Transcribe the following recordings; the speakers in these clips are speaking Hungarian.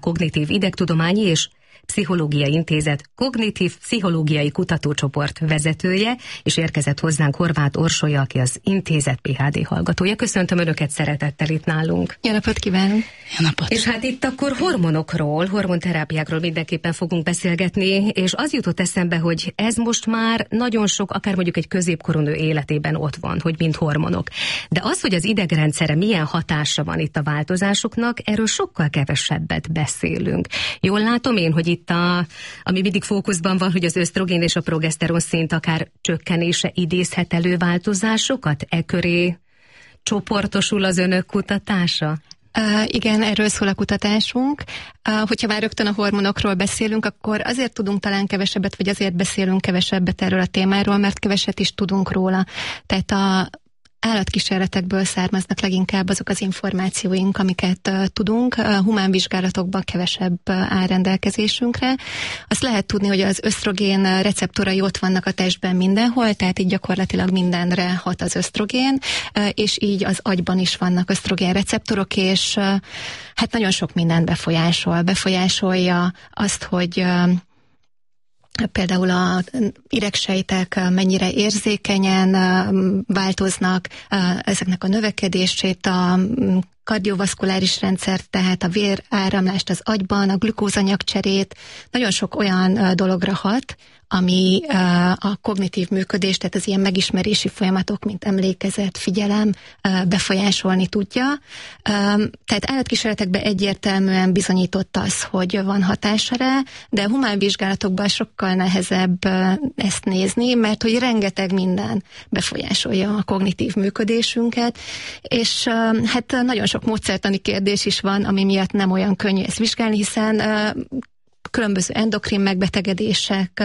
Kognitív Idegtudományi és Pszichológiai Intézet kognitív pszichológiai kutatócsoport vezetője, és érkezett hozzánk Horváth Orsolya, aki az intézet PhD hallgatója. Köszöntöm Önöket szeretettel itt nálunk. Jó napot kívánunk! Jó napot! És hát itt akkor hormonokról, hormonterápiákról mindenképpen fogunk beszélgetni, és az jutott eszembe, hogy ez most már nagyon sok, akár mondjuk egy középkorú nő életében ott van, hogy mint hormonok. De az, hogy az idegrendszere milyen hatása van itt a változásoknak, erről sokkal kevesebbet beszélünk. Jól látom én, hogy itt ami mindig fókuszban van, hogy az ösztrogén és a progeszteron szint akár csökkenése idézhet elő változásokat? E köré csoportosul az Önök kutatása? Igen, erről szól a kutatásunk. Hogyha már rögtön a hormonokról beszélünk, akkor azért tudunk talán kevesebbet, vagy azért beszélünk kevesebbet erről a témáról, mert keveset is tudunk róla. Tehát állatkísérletekből származnak leginkább azok az információink, amiket tudunk. Humán vizsgálatokban kevesebb áll rendelkezésünkre. Azt lehet tudni, hogy az ösztrogén receptorai ott vannak a testben mindenhol, tehát így gyakorlatilag mindenre hat az ösztrogén, és így az agyban is vannak ösztrogén receptorok, és hát nagyon sok mindent befolyásolja azt, hogy például az idegsejtek mennyire érzékenyen változnak, ezeknek a növekedését, a kardiovaszkuláris rendszert, tehát a véráramlást az agyban, a glükózanyagcserét, nagyon sok olyan dologra hat, ami a kognitív működést, tehát az ilyen megismerési folyamatok, mint emlékezet, figyelem befolyásolni tudja. Tehát állatkísérletekben egyértelműen bizonyított az, hogy van hatása rá, de a humán vizsgálatokban sokkal nehezebb ezt nézni, mert hogy rengeteg minden befolyásolja a kognitív működésünket, és hát nagyon sok módszertani kérdés is van, ami miatt nem olyan könnyű ezt vizsgálni, hiszen különböző endokrin megbetegedések,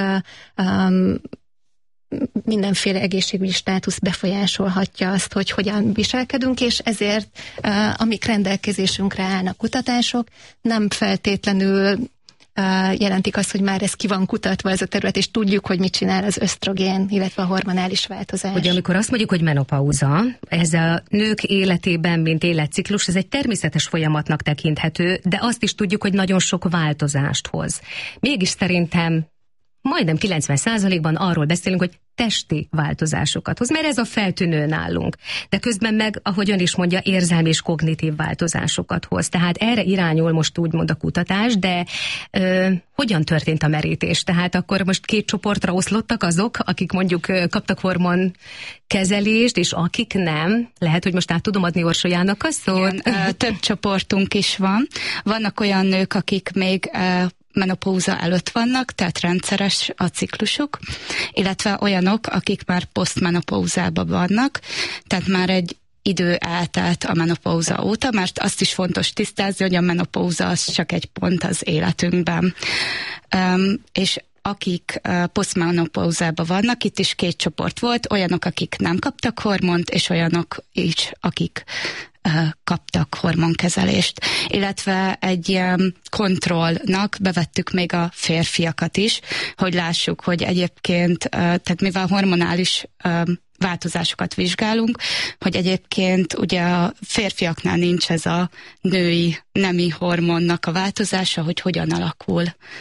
mindenféle egészségügyi státusz befolyásolhatja azt, hogy hogyan viselkedünk, és ezért amik rendelkezésünkre állnak kutatások, nem feltétlenül jelentik azt, hogy már ez ki van kutatva ez a terület, és tudjuk, hogy mit csinál az ösztrogén, illetve a hormonális változás. Ugye amikor azt mondjuk, hogy menopauza, ez a nők életében, mint életciklus, ez egy természetes folyamatnak tekinthető, de azt is tudjuk, hogy nagyon sok változást hoz. Mégis szerintem majdnem 90%-ban arról beszélünk, hogy testi változásokat hoz, mert ez a feltűnő nálunk. De közben meg, ahogy ön is mondja, érzelmi és kognitív változásokat hoz. Tehát erre irányul most úgymond a kutatás, de hogyan történt a merítés? Tehát akkor most két csoportra oszlottak azok, akik mondjuk kaptak hormonkezelést, és akik nem. Lehet, hogy most át tudom adni Orsolyának a szót. Igen, több csoportunk is van. Vannak olyan nők, akik még menopauza előtt vannak, tehát rendszeres a ciklusuk, illetve olyanok, akik már posztmenopauzában vannak, tehát már egy idő eltelt a menopauza óta, mert azt is fontos tisztázni, hogy a menopauza az csak egy pont az életünkben. És akik posztmenopauzában vannak, itt is két csoport volt, olyanok, akik nem kaptak hormont, és olyanok is, akik kaptak hormonkezelést. Illetve egy ilyen kontrollnak bevettük még a férfiakat is, hogy lássuk, hogy egyébként, tehát mivel hormonális változásokat vizsgálunk, hogy egyébként ugye a férfiaknál nincs ez a női nemi hormonnak a változása, hogy hogyan alakul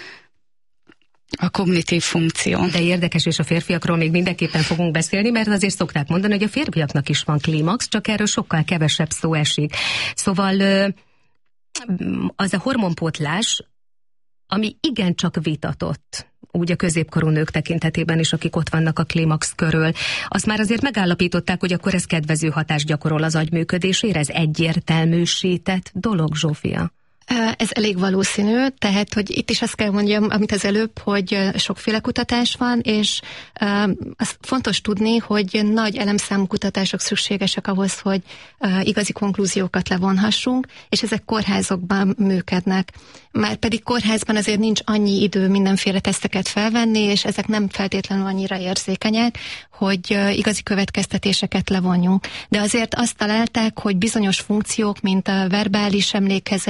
a kognitív funkció. De érdekes, és a férfiakról még mindenképpen fogunk beszélni, mert azért szokták mondani, hogy a férfiaknak is van klímax, csak erről sokkal kevesebb szó esik. Szóval az a hormonpótlás, ami igencsak vitatott, úgy a középkorú nők tekintetében is, akik ott vannak a klímax körül, azt már azért megállapították, hogy akkor ez kedvező hatást gyakorol az agy működésére, ez egyértelműsített dolog, Zsófia. Ez elég valószínű, tehát, hogy itt is azt kell mondjam, amit az előbb, hogy sokféle kutatás van, és az fontos tudni, hogy nagy elemszámú kutatások szükségesek ahhoz, hogy igazi konklúziókat levonhassunk, és ezek kórházokban működnek. Már pedig kórházban azért nincs annyi idő mindenféle teszteket felvenni, és ezek nem feltétlenül annyira érzékenyek, hogy igazi következtetéseket levonjunk. De azért azt találták, hogy bizonyos funkciók, mint a verbális emlékezet,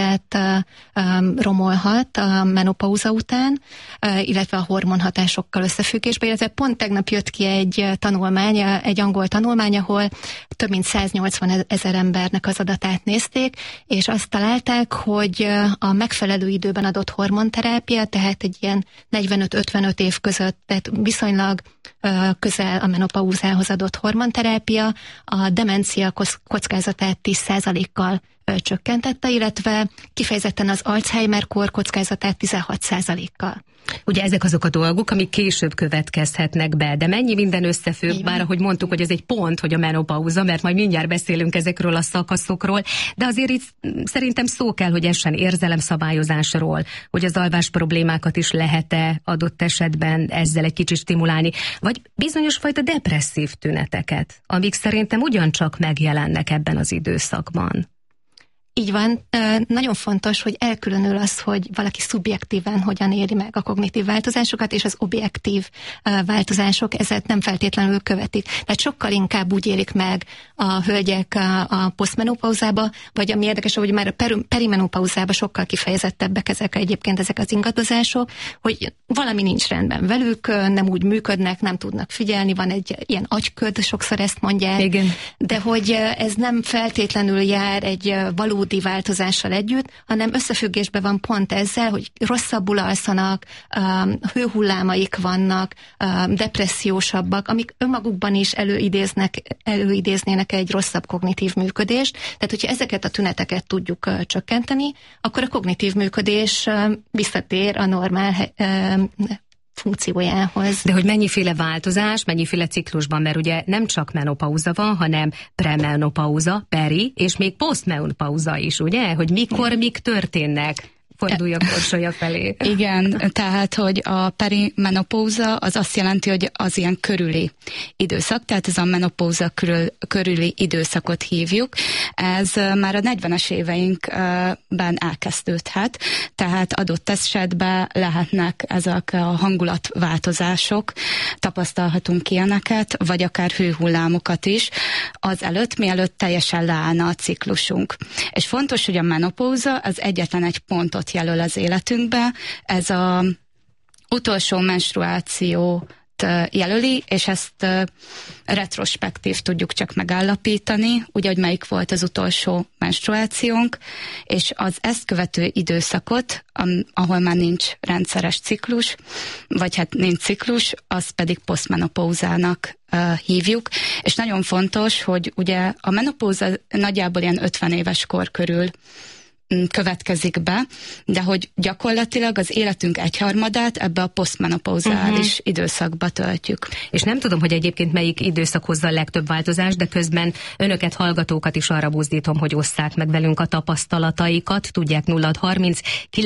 romolhat a menopauza után, illetve a hormonhatásokkal összefüggésben, illetve pont tegnap jött ki egy tanulmány, egy angol tanulmány, ahol több mint 180 000 embernek az adatát nézték, és azt találták, hogy a megfelelő időben adott hormonterápia, tehát egy ilyen 45-55 év között, tehát viszonylag közel a menopauzához adott hormonterápia a demencia kockázatát 10%-kal csökkentette, illetve kifejezetten az Alzheimer-kór kockázatát 16%-kal. Ugye ezek azok a dolgok, amik később következhetnek be, de mennyi minden összefügg, bár ahogy mondtuk, hogy ez egy pont, hogy a menopauza, mert majd mindjárt beszélünk ezekről a szakaszokról, de azért itt szerintem szó kell, hogy essen érzelemszabályozásról, hogy az alvás problémákat is lehet-e adott esetben ezzel egy kicsit stimulálni, vagy bizonyos fajta depresszív tüneteket, amik szerintem ugyancsak megjelennek ebben az időszakban. Így van, nagyon fontos, hogy elkülönül az, hogy valaki szubjektíven hogyan éri meg a kognitív változásokat, és az objektív változások ezet nem feltétlenül követik. Tehát sokkal inkább úgy érik meg a hölgyek a posztmenopauzába, vagy ami érdekes, hogy már a perimenopauzába sokkal kifejezettebbek ezek az ingadozások, hogy valami nincs rendben velük, nem úgy működnek, nem tudnak figyelni, van egy ilyen agyköd, sokszor ezt mondják, igen. De hogy ez nem feltétlenül jár egy valódi változással együtt, hanem összefüggésben van pont ezzel, hogy rosszabbul alszanak, hőhullámaik vannak, depressziósabbak, amik önmagukban is előidéznének egy rosszabb kognitív működést. Tehát, hogyha ezeket a tüneteket tudjuk csökkenteni, akkor a kognitív működés visszatér a normál funkciójához. De hogy mennyiféle változás, mennyiféle ciklusban, mert ugye nem csak menopauza van, hanem premenopauza, peri, és még posztmenopauza is, ugye? Hogy mikor, mik történnek. Forduljak Orsolya felé. Igen, tehát, hogy a perimenopauza az azt jelenti, hogy az ilyen körüli időszak, tehát ez a menopauza körüli időszakot hívjuk. Ez már a 40-es éveinkben elkezdődhet, tehát adott esetben lehetnek ezek a hangulatváltozások, tapasztalhatunk ilyeneket, vagy akár hőhullámokat is, mielőtt teljesen leállna a ciklusunk. És fontos, hogy a menopauza az egyetlen egy pontot jelöl az életünkbe, ez az utolsó menstruációt jelöli, és ezt retrospektív tudjuk csak megállapítani, úgy, hogy melyik volt az utolsó menstruációnk, és az ezt követő időszakot, ahol már nincs rendszeres ciklus, vagy hát nincs ciklus, azt pedig posztmenopauzának hívjuk, és nagyon fontos, hogy ugye a menopauza nagyjából ilyen 50 éves kor körül következik be, de hogy gyakorlatilag az életünk egyharmadát ebbe a posztmenopauzális időszakba töltjük. És nem tudom, hogy egyébként melyik időszak hozza a legtöbb változást, de közben önöket, hallgatókat is arra buzdítom, hogy osszák meg velünk a tapasztalataikat. Tudják, 0630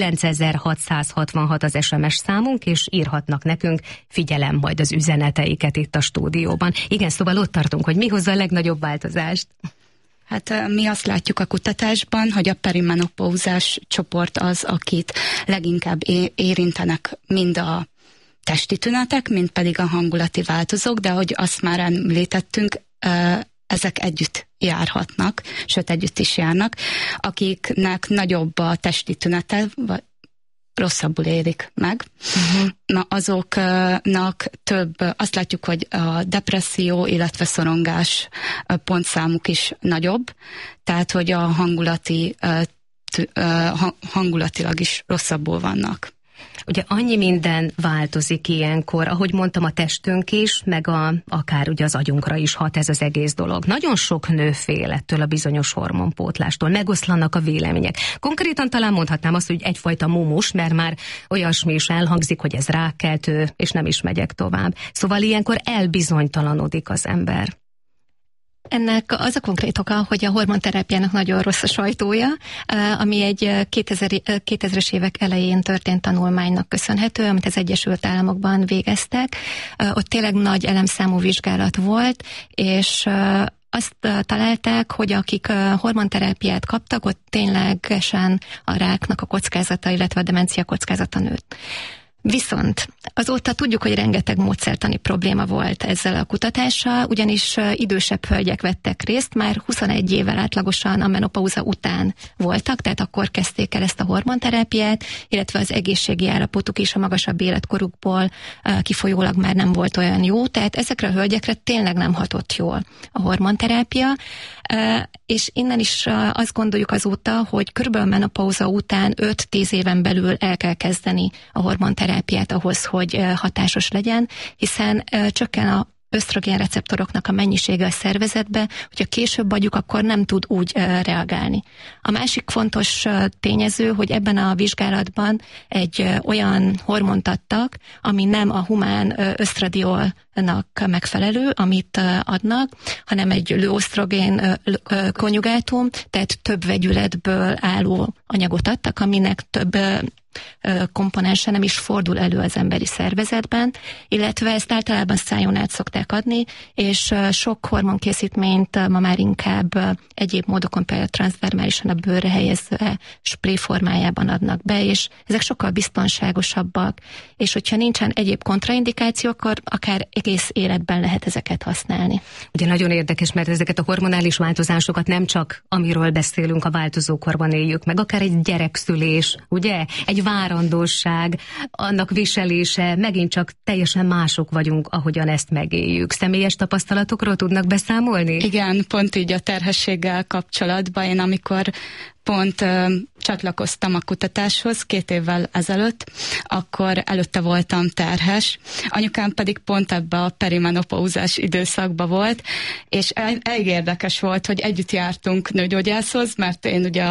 9666 az SMS számunk, és írhatnak nekünk, figyelem majd az üzeneteiket itt a stúdióban. Igen, szóval ott tartunk, hogy mi hozza a legnagyobb változást. Hát mi azt látjuk a kutatásban, hogy a perimenopauzás csoport az, akit leginkább érintenek mind a testi tünetek, mind pedig a hangulati változók, de ahogy azt már említettünk, ezek együtt járhatnak, sőt együtt is járnak, akiknek nagyobb a testi tünete, vagy rosszabbul élik meg. Na, azoknak több, azt látjuk, hogy a depresszió, illetve szorongás pontszámuk is nagyobb, tehát, hogy a hangulatilag is rosszabbul vannak. Ugye annyi minden változik ilyenkor, ahogy mondtam, a testünk is, meg akár ugye az agyunkra is hat ez az egész dolog. Nagyon sok nő fél ettől a bizonyos hormonpótlástól, megoszlanak a vélemények. Konkrétan talán mondhatnám azt, hogy egyfajta mumus, mert már olyasmi is elhangzik, hogy ez rákkeltő, és nem is megyek tovább. Szóval ilyenkor elbizonytalanodik az ember. Ennek az a konkrét oka, hogy a hormonterápiának nagyon rossz a sajtója, ami egy 2000-es évek elején történt tanulmánynak köszönhető, amit az Egyesült Államokban végeztek. Ott tényleg nagy elemszámú vizsgálat volt, és azt találták, hogy akik hormonterápiát kaptak, ott ténylegesen a ráknak a kockázata, illetve a demencia kockázata nőtt. Viszont azóta tudjuk, hogy rengeteg módszertani probléma volt ezzel a kutatással, ugyanis idősebb hölgyek vettek részt, már 21 évvel átlagosan a menopauza után voltak, tehát akkor kezdték el ezt a hormonterápiát, illetve az egészségi állapotuk is a magasabb életkorukból kifolyólag már nem volt olyan jó, tehát ezekre a hölgyekre tényleg nem hatott jól a hormonterápia, és innen is azt gondoljuk azóta, hogy körülbelül a menopauza után 5-10 éven belül el kell kezdeni a hormonterápiát ahhoz, hogy hatásos legyen, hiszen csökken a ösztrogén receptoroknak a mennyisége a szervezetbe, hogyha később adjuk, akkor nem tud úgy reagálni. A másik fontos tényező, hogy ebben a vizsgálatban egy olyan hormont adtak, ami nem a humán ösztradiolnak megfelelő, amit adnak, hanem egy lőosztrogén konjugátum, tehát több vegyületből álló anyagot adtak, aminek több komponense nem is fordul elő az emberi szervezetben, illetve ezt általában szájon át szokták adni, és sok hormonkészítményt ma már inkább egyéb módokon, például transzdermálisan a bőrre helyezve spray formájában adnak be, és ezek sokkal biztonságosabbak, és hogyha nincsen egyéb kontraindikáció, akkor akár egész életben lehet ezeket használni. Ugye nagyon érdekes, mert ezeket a hormonális változásokat nem csak amiről beszélünk, a változókorban éljük meg, akár egy gyerekszülés, ugye? Egy várandóság, annak viselése, megint csak teljesen mások vagyunk, ahogyan ezt megéljük. Személyes tapasztalatokról tudnak beszámolni? Igen, pont így a terhességgel kapcsolatban. Én amikor pont csatlakoztam a kutatáshoz 2 évvel ezelőtt, akkor előtte voltam terhes, anyukám pedig pont ebbe a perimenopauzás időszakba volt, és elég érdekes volt, hogy együtt jártunk nőgyógyászhoz, mert én ugye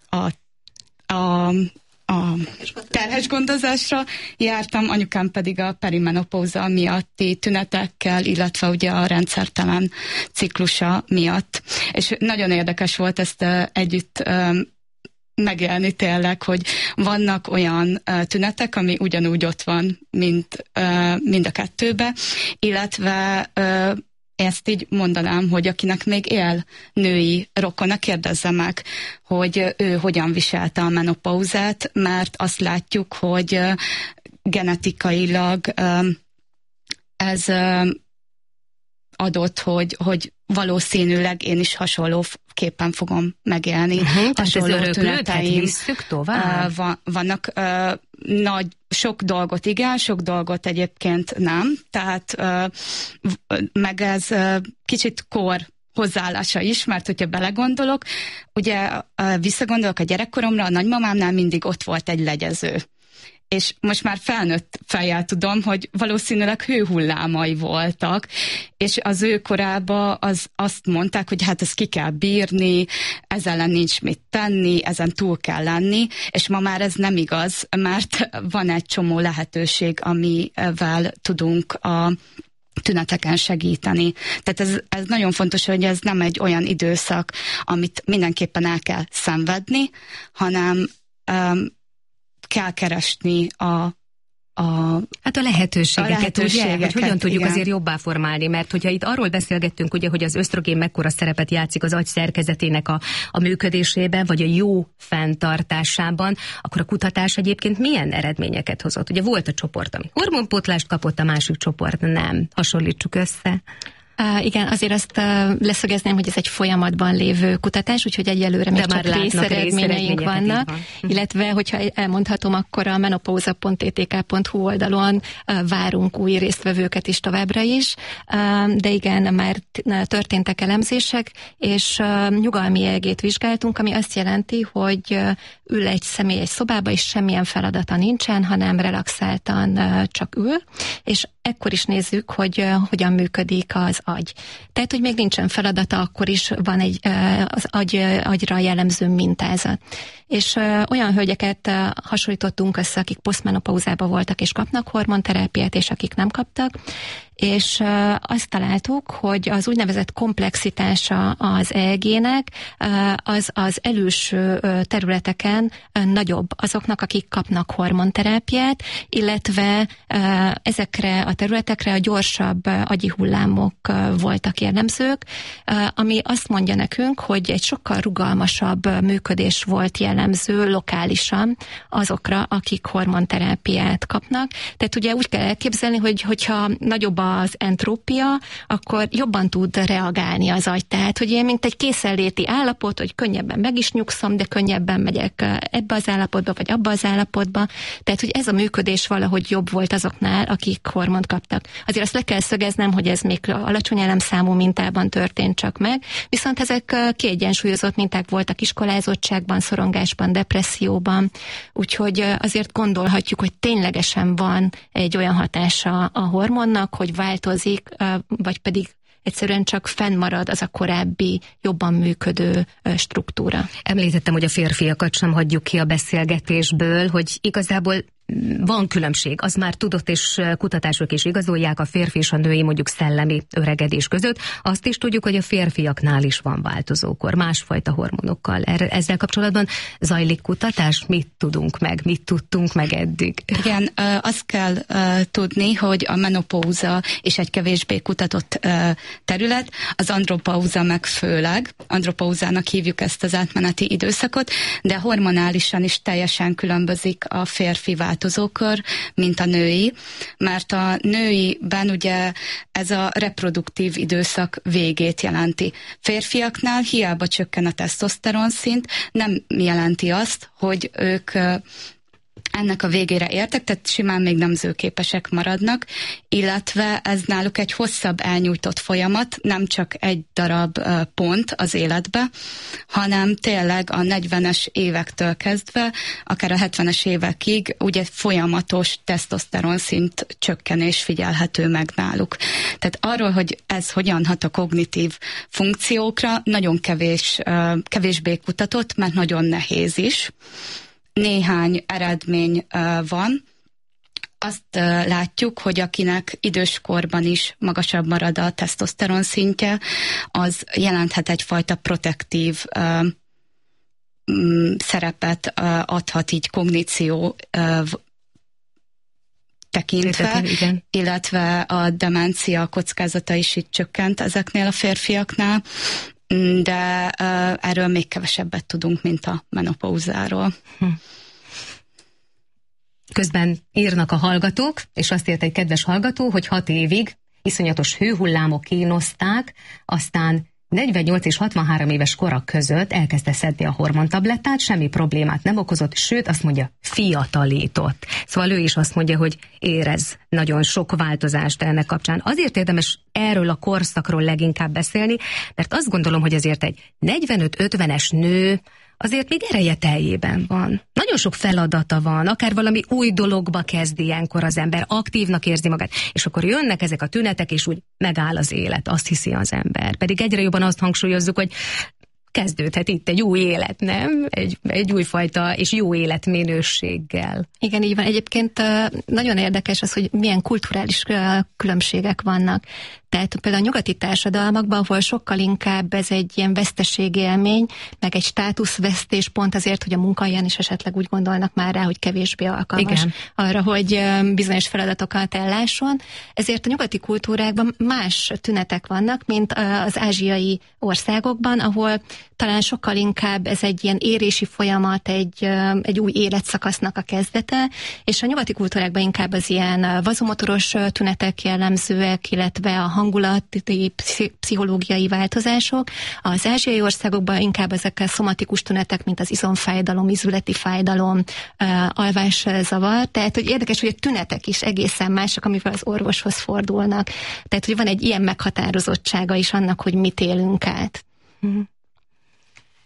a terhes gondozásra jártam, anyukám pedig a perimenopauza miatti tünetekkel, illetve ugye a rendszertelen ciklusa miatt. És nagyon érdekes volt ezt együtt megélni tényleg, hogy vannak olyan tünetek, ami ugyanúgy ott van, mint mind a kettőbe, illetve ezt így mondanám, hogy akinek még él női rokona, kérdezze meg, hogy ő hogyan viselte a menopauzát, mert azt látjuk, hogy genetikailag ez adott, hogy valószínűleg én is hasonlóképpen fogom megélni. Hasonló tüneteim. Visszük tovább? Vannak sok dolgot igen, sok dolgot egyébként nem. Tehát meg ez kicsit kor hozzáállása is, mert hogyha belegondolok, ugye visszagondolok a gyerekkoromra, a nagymamámnál mindig ott volt egy legyező. És most már felnőtt fejjel tudom, hogy valószínűleg hőhullámai voltak, és az ő korában azt mondták, hogy hát ezt ki kell bírni, ezzel ellen nincs mit tenni, ezen túl kell lenni, és ma már ez nem igaz, mert van egy csomó lehetőség, amivel tudunk a tüneteken segíteni. Tehát ez nagyon fontos, hogy ez nem egy olyan időszak, amit mindenképpen el kell szenvedni, hanem kell keresni a lehetőségeket, ugye? Hogy hogyan tudjuk igen. Azért jobbá formálni, mert hogyha itt arról beszélgettünk, ugye, hogy az ösztrogén mekkora szerepet játszik az agy szerkezetének a működésében, vagy a jó fenntartásában, akkor a kutatás egyébként milyen eredményeket hozott? Ugye volt a csoport, ami hormonpótlást kapott, a másik csoport nem. Hasonlítsuk össze. Igen, azért azt leszögezném, hogy ez egy folyamatban lévő kutatás, úgyhogy egyelőre még csak részeredményeink vannak, illetve, hogyha elmondhatom, akkor a menopauza.ttk.hu oldalon várunk új résztvevőket is továbbra is, de igen, már történtek elemzések, és nyugalmi EEG-t vizsgáltunk, ami azt jelenti, hogy ül egy személy egy szobába, és semmilyen feladata nincsen, hanem relaxáltan csak ül, és ekkor is nézzük, hogy hogyan működik az agy. Tehát, hogy még nincsen feladata, akkor is van egy az agyra jellemző mintázat. És olyan hölgyeket hasonlítottunk össze, akik posztmenopauzában voltak és kapnak hormonterápiát, és akik nem kaptak, és azt találtuk, hogy az úgynevezett komplexitása az EEG-nek az előső területeken nagyobb azoknak, akik kapnak hormonterápiát, illetve ezekre a területekre a gyorsabb agyi hullámok voltak jellemzők, ami azt mondja nekünk, hogy egy sokkal rugalmasabb működés volt jellemző lokálisan azokra, akik hormonterápiát kapnak. Tehát ugye úgy kell elképzelni, hogyha nagyobb az entrópia, akkor jobban tud reagálni az agy. Tehát, hogy ilyen mint egy készenléti állapot, hogy könnyebben meg is nyugszom, de könnyebben megyek ebbe az állapotba, vagy abba az állapotba. Tehát, hogy ez a működés valahogy jobb volt azoknál, akik hormont kaptak. Azért azt le kell szögeznem, hogy ez még alacsony elemszámú mintában történt csak meg, viszont ezek kiegyensúlyozott minták voltak iskolázottságban, szorongásban, depresszióban, úgyhogy azért gondolhatjuk, hogy ténylegesen van egy olyan hatása a hormonnak, hogy változik, vagy pedig egyszerűen csak fennmarad az a korábbi, jobban működő struktúra. Említettem, hogy a férfiakat sem hagyjuk ki a beszélgetésből, hogy igazából van különbség, az már tudott, és kutatások is igazolják a férfi és a női mondjuk szellemi öregedés között. Azt is tudjuk, hogy a férfiaknál is van változókor, másfajta hormonokkal. Ezzel kapcsolatban zajlik kutatás? Mit tudunk meg? Mit tudtunk meg eddig? Igen, azt kell tudni, hogy a menopauza és egy kevésbé kutatott terület, az andropauza meg főleg. Andropauzának hívjuk ezt az átmeneti időszakot, de hormonálisan is teljesen különbözik a férfi változókör, mint a női, mert a nőiben ugye ez a reproduktív időszak végét jelenti. Férfiaknál hiába csökken a tesztoszteron szint, nem jelenti azt, hogy ők ennek a végére értek, tehát simán még nemzőképesek maradnak, illetve ez náluk egy hosszabb elnyújtott folyamat, nem csak egy darab pont az életbe, hanem tényleg a 40-es évektől kezdve, akár a 70-es évekig ugye folyamatos tesztoszteron szint csökkenés figyelhető meg náluk. Tehát arról, hogy ez hogyan hat a kognitív funkciókra, nagyon kevésbé kutatott, mert nagyon nehéz is. Néhány eredmény van. Azt látjuk, hogy akinek időskorban is magasabb marad a tesztoszteron szintje, az jelenthet egyfajta protektív szerepet adhat így kogníció tekintve, illetve a demencia kockázata is itt csökkent ezeknél a férfiaknál, de erről még kevesebbet tudunk, mint a menopauzáról. Közben írnak a hallgatók, és azt írt egy kedves hallgató, hogy 6 évig iszonyatos hőhullámok kínozták, aztán 48 és 63 éves kora között elkezdte szedni a hormontablettát, semmi problémát nem okozott, sőt azt mondja, fiatalított. Szóval ő is azt mondja, hogy érez nagyon sok változást ennek kapcsán. Azért érdemes erről a korszakról leginkább beszélni, mert azt gondolom, hogy azért egy 45-50-es nő azért még ereje teljében van. Nagyon sok feladata van, akár valami új dologba kezd ilyenkor az ember, aktívnak érzi magát, és akkor jönnek ezek a tünetek, és úgy megáll az élet, azt hiszi az ember. Pedig egyre jobban azt hangsúlyozzuk, hogy kezdődhet itt egy új élet, nem? Egy újfajta és jó életminőséggel. Igen, így van. Egyébként nagyon érdekes az, hogy milyen kulturális különbségek vannak. Tehát például a nyugati társadalmakban, ahol sokkal inkább ez egy ilyen veszteségélmény, meg egy státuszvesztés pont azért, hogy a munkahelyen is esetleg úgy gondolnak már rá, hogy kevésbé alkalmas arra, hogy bizonyos feladatokat ellásson. Ezért a nyugati kultúrákban más tünetek vannak, mint az ázsiai országokban, ahol talán sokkal inkább ez egy ilyen érési folyamat, egy új életszakasznak a kezdete, és a nyugati kultúrákban inkább az ilyen vazomotoros tünetek jellemzőek, illetve a hangulati, pszichológiai változások. Az ázsiai országokban inkább ezek a szomatikus tünetek, mint az izomfájdalom, ízületi fájdalom, alvászavar. Tehát, hogy érdekes, hogy a tünetek is egészen mások, amivel az orvoshoz fordulnak. Tehát, hogy van egy ilyen meghatározottsága is annak, hogy mit élünk át.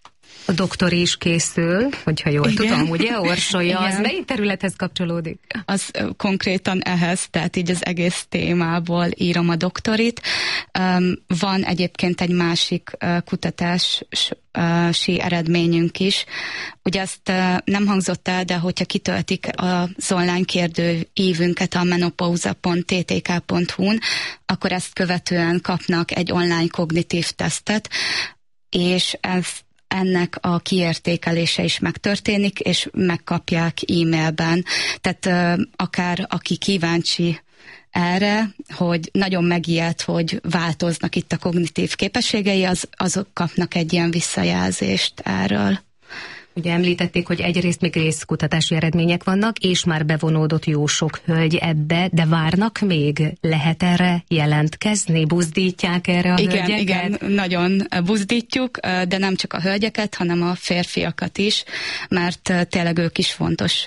A doktori is készül, hogyha jól tudom, ugye, Orsolya, az melyik területhez kapcsolódik? Az konkrétan ehhez, tehát így az egész témából írom a doktorit. Van egyébként egy másik kutatási eredményünk is. Ugye azt nem hangzott el, de hogyha kitöltik az online kérdőívünket a menopauza.ttk.hu-n, akkor ezt követően kapnak egy online kognitív tesztet, és ennek a kiértékelése is megtörténik, és megkapják e-mailben. Tehát akár aki kíváncsi erre, hogy nagyon megijed, hogy változnak itt a kognitív képességei, azok kapnak egy ilyen visszajelzést erről. Ugye említették, hogy egyrészt még részkutatási eredmények vannak, és már bevonódott jó sok hölgy ebbe, de várnak még? Lehet erre jelentkezni? Buzdítják erre a hölgyeket? Igen, nagyon buzdítjuk, de nem csak a hölgyeket, hanem a férfiakat is, mert tényleg ők is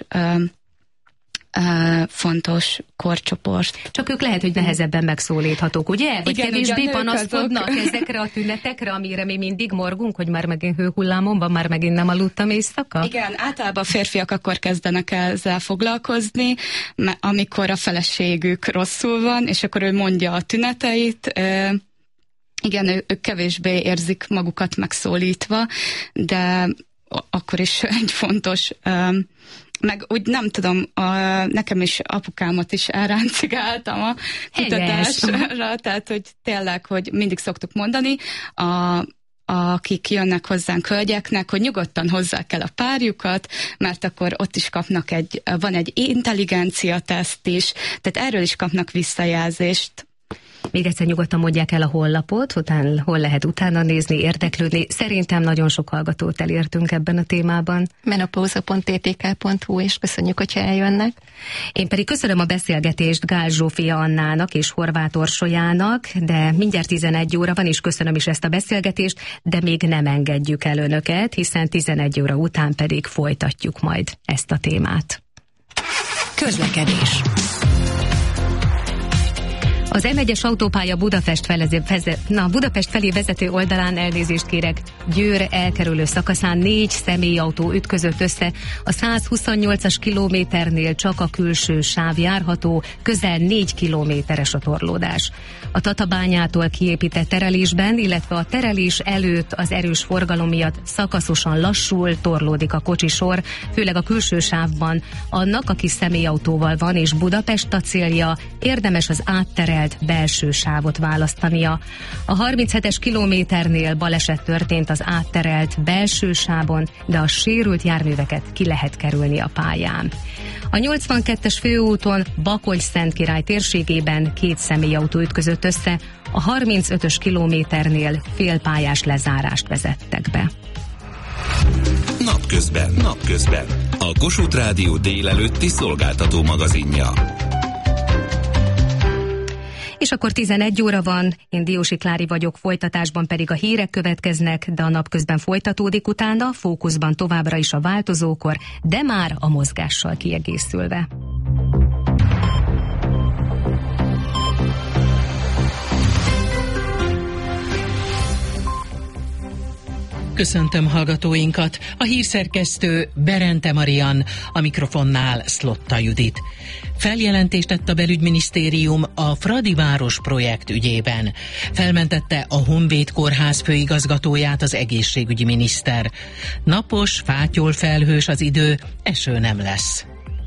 fontos korcsoport. Csak ők lehet, hogy nehezebben megszólíthatók, ugye? Vagy kevésbé panaszkodnak ezekre a tünetekre, amire mi mindig morgunk, hogy már megint hőhullámon van, már megint nem aludtam éjszaka? Igen, általában a férfiak akkor kezdenek ezzel foglalkozni, amikor a feleségük rosszul van, és akkor ő mondja a tüneteit. Igen, ők kevésbé érzik magukat megszólítva, de akkor is egy fontos... meg úgy nem tudom, nekem is apukámat is elráncigáltam a kutatásra, tehát hogy tényleg, hogy mindig szoktuk mondani, akik jönnek hozzánk hölgyeknek, hogy nyugodtan hozzák el a párjukat, mert akkor ott is kapnak van egy intelligencia teszt is, tehát erről is kapnak visszajelzést. Még egyszer nyugodtan mondják el a honlapot, hol lehet utána nézni, érdeklődni. Szerintem nagyon sok hallgatót elértünk ebben a témában. menopauza.ttk.hu, és köszönjük, hogyha eljönnek. Én pedig köszönöm a beszélgetést Gál Zsófia Annának és Horváth Orsolyának, de mindjárt 11 óra van, és köszönöm is ezt a beszélgetést, de még nem engedjük el önöket, hiszen 11 óra után pedig folytatjuk majd ezt a témát. Közlekedés. Az M1-es autópálya Budapest felé vezető oldalán, elnézést kérek, Győr elkerülő szakaszán 4 személyautó ütközött össze. A 128-as kilométernél csak a külső sáv járható, közel 4 kilométeres a torlódás. A Tatabányától kiépített terelésben, illetve a terelés előtt az erős forgalom miatt szakaszosan lassul, torlódik a kocsisor, főleg a külső sávban. Annak, aki személyautóval van és Budapest a célja, érdemes az átterelt belső sávot választania. A 37-es kilométernél baleset történt az átterelt belső sávon, de a sérült járműveket ki lehet kerülni a pályán. A 82-es főúton Bakoly-Szentkirály térségében 2 személyautó ütközött össze, a 35-ös kilométernél félpályás lezárást vezettek be. Napközben. A Kossuth Rádió délelőtti szolgáltató magazinja. És akkor 11 óra van, én Diósi Klári vagyok, folytatásban pedig a hírek következnek, de a napközben folytatódik utána, fókuszban továbbra is a változókor, de már a mozgással kiegészülve. Köszöntöm hallgatóinkat, a hírszerkesztő Berente Marian, a mikrofonnál Szlotta Judit. Feljelentést tett a belügyminisztérium a Fradi város projekt ügyében. Felmentette a Honvéd Kórház főigazgatóját az egészségügyi miniszter. Napos, fátyol felhős az idő, eső nem lesz.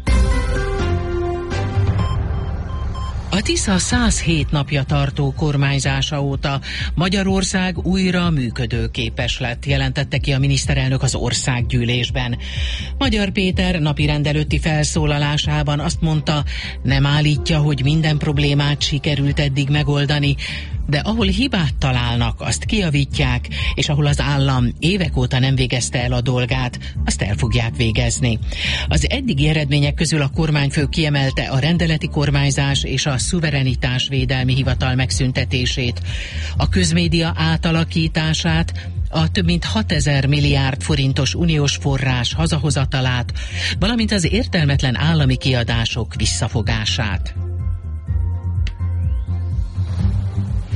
A Tisza 107 napja tartó kormányzása óta Magyarország újra működőképes lett, jelentette ki a miniszterelnök az országgyűlésben. Magyar Péter napirend előtti felszólalásában azt mondta, nem állítja, hogy minden problémát sikerült eddig megoldani, de ahol hibát találnak, azt kijavítják, és ahol az állam évek óta nem végezte el a dolgát, azt el fogják végezni. Az eddigi eredmények közül a kormányfő kiemelte a rendeleti kormányzás és a szuverenitásvédelmi hivatal megszüntetését, a közmédia átalakítását, a több mint 6000 milliárd forintos uniós forrás hazahozatalát, valamint az értelmetlen állami kiadások visszafogását. A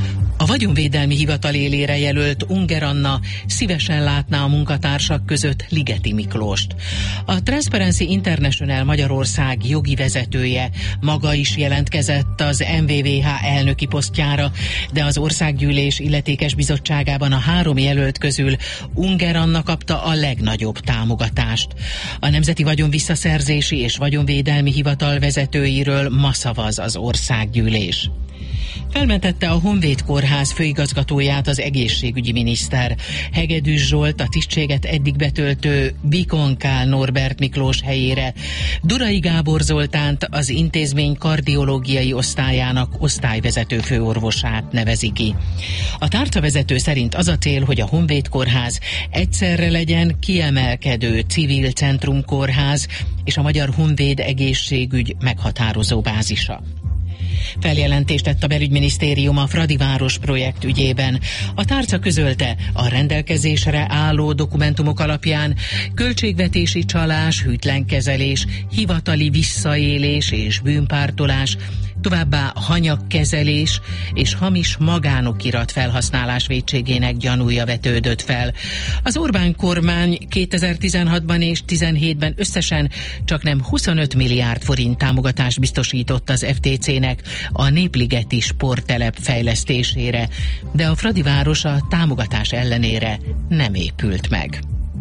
A Vagyonvédelmi Hivatal élére jelölt Unger Anna szívesen látná a munkatársak között Ligeti Miklóst. A Transparency International Magyarország jogi vezetője maga is jelentkezett az MVVH elnöki posztjára, de az Országgyűlés illetékes bizottságában a 3 jelölt közül Unger Anna kapta a legnagyobb támogatást. A Nemzeti Vagyon Visszaszerzési és Vagyonvédelmi Hivatal vezetőiről ma szavaz az Országgyűlés. Felmentette a Honvéd Kórház főigazgatóját az egészségügyi miniszter. Hegedűs Zsolt a tisztséget eddig betöltő Bikonkál Norbert Miklós helyére Durai Gábor Zoltánt az intézmény kardiológiai osztályának osztályvezető főorvosát nevezi ki. A tárcavezető szerint az a cél, hogy a Honvéd Kórház egyszerre legyen kiemelkedő civil centrumkórház és a magyar honvéd egészségügy meghatározó bázisa. Feljelentést tett a belügyminisztérium a Fradiváros projekt ügyében. A tárca közölte, a rendelkezésre álló dokumentumok alapján költségvetési csalás, hűtlenkezelés, hivatali visszaélés és bűnpártolás, továbbá hanyagkezelés és hamis magánokirat felhasználás vétségének gyanúja vetődött fel. Az Orbán kormány 2016-ban és 2017-ben összesen csaknem 25 milliárd forint támogatást biztosított az FTC-nek a Népligeti sporttelep fejlesztésére, de a Fradiváros a támogatás ellenére nem épült meg.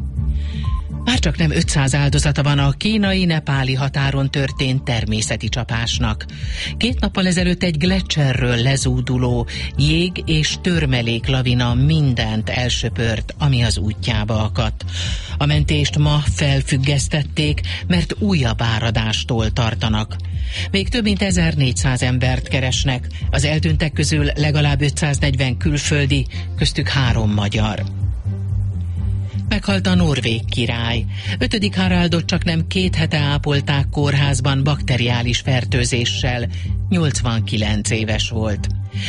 Már csak nem 500 áldozata van a kínai-nepáli határon történt természeti csapásnak. 2 nappal ezelőtt egy gleccserről lezúduló jég- és törmelék lavina mindent elsöpört, ami az útjába akadt. A mentést ma felfüggesztették, mert újabb áradástól tartanak. Még több mint 1400 embert keresnek, az eltűntek közül legalább 540 külföldi, köztük 3 magyar. Meghalt a norvég király. 5. Haraldot csaknem 2 hete ápolták kórházban bakteriális fertőzéssel. 89 éves volt.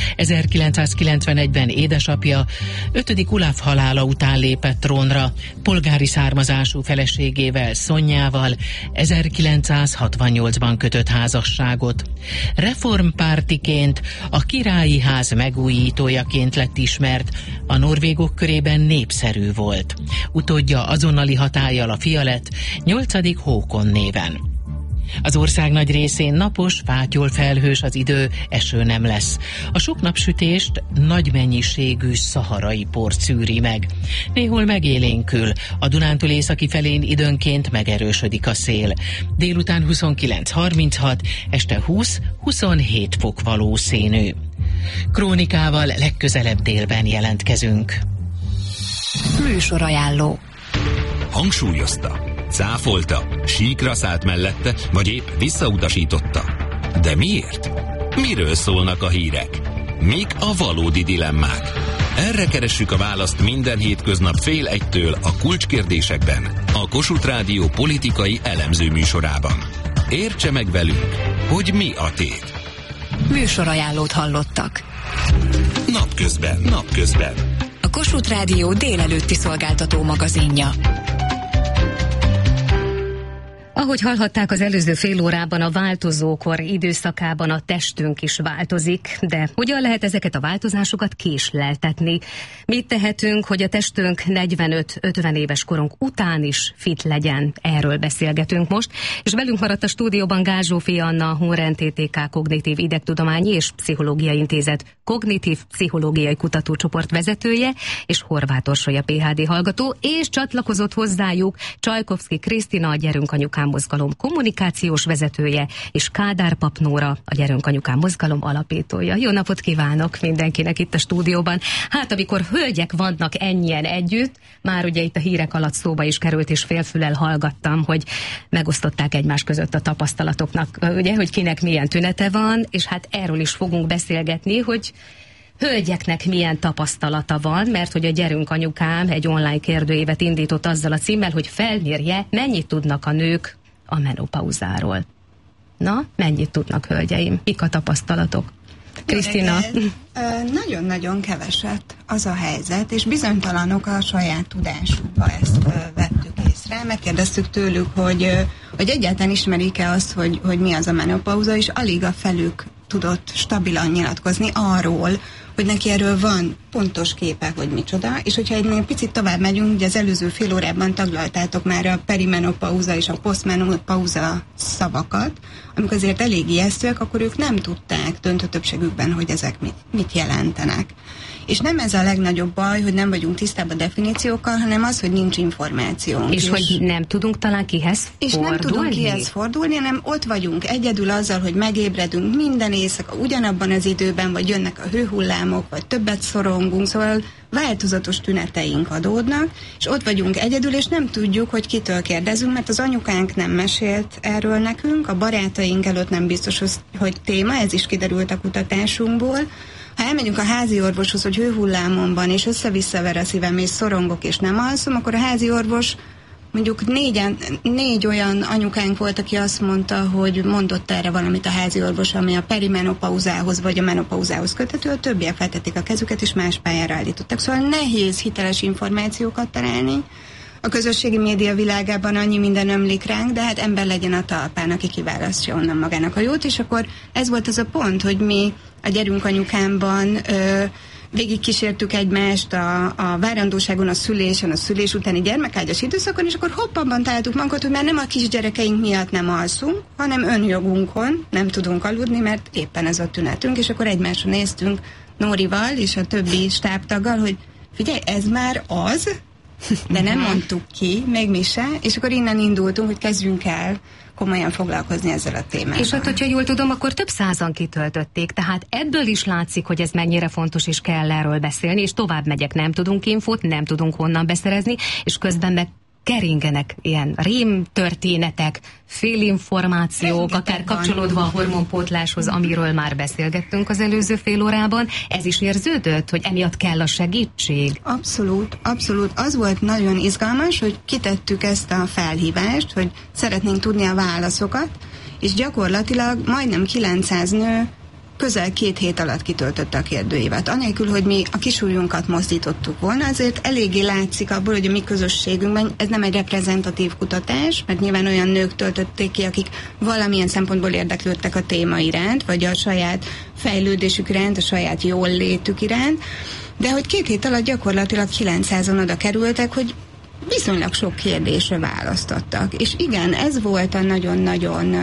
1991-ben édesapja 5. Olaf halála után lépett trónra, polgári származású feleségével, Szonyával 1968-ban kötött házasságot. Reformpártiként, a királyi ház megújítójaként lett ismert, a norvégok körében népszerű volt. Utódja azonnali hatállyal a fia lett, 8. Håkon néven. Az ország nagy részén napos, fátyol felhős az idő, eső nem lesz. A sok napsütést nagy mennyiségű szaharai por szűri meg. Néhol megélénkül, a Dunántúl északi felén időnként megerősödik a szél. Délután 29-36, este 20-27 fok valószínű. Krónikával legközelebb délben jelentkezünk. Műsorajánló. Hangsúlyozta, cáfolta, síkra szállt mellette, vagy épp visszautasította. De miért? Miről szólnak a hírek? Mik a valódi dilemmák? Erre keressük a választ minden hétköznap 12:30 a Kulcskérdésekben, a Kossuth Rádió politikai elemző műsorában. Értse meg velünk, hogy mi a tét. Műsorajánlót hallottak. Napközben. A Kossuth Rádió délelőtti szolgáltató magazinja. Ahogy hallhatták az előző fél órában, a változókor időszakában a testünk is változik, de hogyan lehet ezeket a változásokat késleltetni? Mit tehetünk, hogy a testünk 45-50 éves korunk után is fit legyen? Erről beszélgetünk most, és velünk maradt a stúdióban Gál Zsófia Anna, a Hunren TTK Kognitív Idegtudományi és Pszichológiai Intézet Kognitív Pszichológiai Kutatócsoport vezetője, és Horváth Orsolya PhD hallgató, és csatlakozott hozzájuk Csajkovszki Krisztina, a Gyerünk Anyukám Mozgalom kommunikációs vezetője, és Kádár Pap Nóra, a Gyerünk Anyukám Mozgalom alapítója. Jó napot kívánok mindenkinek itt a stúdióban. Hát amikor hölgyek vannak ennyien együtt, már ugye itt a hírek alatt szóba is került, és félfülel hallgattam, hogy megosztották egymás között a tapasztalatoknak, ugye, hogy kinek milyen tünete van, és hát erről is fogunk beszélgetni, hogy hölgyeknek milyen tapasztalata van, mert hogy a Gyerünk Anyukám egy online kérdőívet indított azzal a címmel, hogy felmérje, mennyit tudnak a nők a menopauzáról. Na, mennyit tudnak, hölgyeim? Mik a tapasztalatok? Krisztina? Nagyon-nagyon keveset az a helyzet, és bizonytalanok a saját tudásukba, ezt vettük észre. Megkérdeztük tőlük, hogy egyáltalán ismerik-e azt, hogy mi az a menopauza, és alig a felük tudott stabilan nyilatkozni arról, hogy neki erről van pontos képe, hogy micsoda, és hogyha egy picit tovább megyünk, ugye az előző fél órában taglaltátok már a perimenopauza és a posztmenopauza szavakat, amik azért elég ijesztőek, akkor ők nem tudták döntő többségükben, hogy ezek mit jelentenek. És nem ez a legnagyobb baj, hogy nem vagyunk tisztában definíciókkal, hanem az, hogy nincs információnk. És hogy nem tudunk talán kihez fordulni? És nem tudunk kihez fordulni, hanem ott vagyunk egyedül azzal, hogy megébredünk minden éjszaka ugyanabban az időben, vagy jönnek a hőhullámok, vagy többet szorongunk, szóval változatos tüneteink adódnak, és ott vagyunk egyedül, és nem tudjuk, hogy kitől kérdezünk, mert az anyukánk nem mesélt erről nekünk, a barátaink előtt nem biztos, hogy téma, ez is kiderült a kutatásunkból. Ha elmegyünk a házi orvoshoz, hogy hőhullámon van, és össze-vissza ver a szívem, és szorongok, és nem alszom, akkor a házi orvos, mondjuk 4 olyan anyukánk volt, aki azt mondta, hogy mondott erre valamit a házi orvos, ami a perimenopauzához vagy a menopauzához köthető, a többiek feltették a kezüket, és más pályára állítottak. Szóval nehéz hiteles információkat találni. A közösségi média világában annyi minden ömlik ránk, de hát ember legyen a talpán, aki kiválasztja onnan magának a jót, és akkor ez volt az a pont, hogy mi a Gyerünk Anyukámban végigkísértük egymást a várandóságon, a szülésen, a szülés utáni gyermekágyas időszakon, és akkor hoppabban találtuk magunkat, hogy már nem a kisgyerekeink miatt nem alszunk, hanem önjogunkon nem tudunk aludni, mert éppen ez a tünetünk, és akkor egymásra néztünk Nórival és a többi stábtaggal, hogy figyelj, ez már az, de nem mondtuk ki, még mi se, és akkor innen indultunk, hogy kezdjünk el komolyan foglalkozni ezzel a témával. És hát, hogyha jól tudom, akkor több százan kitöltötték, tehát ebből is látszik, hogy ez mennyire fontos, és kell erről beszélni, és tovább megyek, nem tudunk infót, nem tudunk honnan beszerezni, és közben meg keringenek ilyen rémtörténetek, félinformációk, akár kapcsolódva a hormonpótláshoz, amiről már beszélgettünk az előző fél órában. Ez is érződött, hogy emiatt kell a segítség? Abszolút, abszolút. Az volt nagyon izgalmas, hogy kitettük ezt a felhívást, hogy szeretnénk tudni a válaszokat, és gyakorlatilag majdnem 900 nő közel 2 hét alatt kitöltötte a kérdőívet. Anélkül, hogy mi a kisújunkat mozdítottuk volna, azért eléggé látszik abból, hogy a mi közösségünkben ez nem egy reprezentatív kutatás, mert nyilván olyan nők töltötték ki, akik valamilyen szempontból érdeklődtek a téma iránt, vagy a saját fejlődésük iránt, a saját jól létük iránt, de hogy 2 hét alatt gyakorlatilag 900-an oda kerültek, hogy viszonylag sok kérdésre választottak. És igen, ez volt a nagyon-nagyon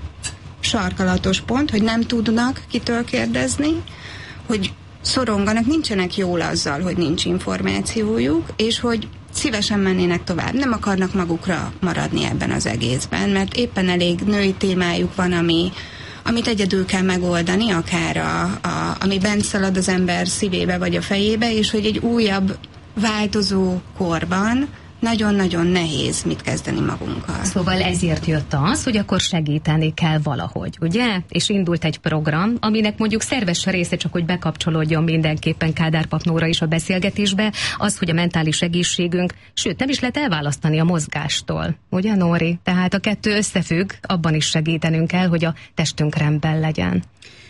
sarkalatos pont, hogy nem tudnak kitől kérdezni, hogy szoronganak, nincsenek jól azzal, hogy nincs információjuk, és hogy szívesen mennének tovább, nem akarnak magukra maradni ebben az egészben, mert éppen elég női témájuk van, amit egyedül kell megoldani, akár ami bent szalad az ember szívébe vagy a fejébe, és hogy egy újabb változó korban nagyon-nagyon nehéz mit kezdeni magunkkal. Szóval ezért jött az, hogy akkor segíteni kell valahogy, ugye? És indult egy program, aminek mondjuk szerves része, csak hogy bekapcsolódjon mindenképpen Kádár Pap Nóra is a beszélgetésbe, az, hogy a mentális egészségünk, sőt, nem is lehet elválasztani a mozgástól, ugye, Nóri? Tehát a kettő összefügg, abban is segítenünk kell, hogy a testünk rendben legyen.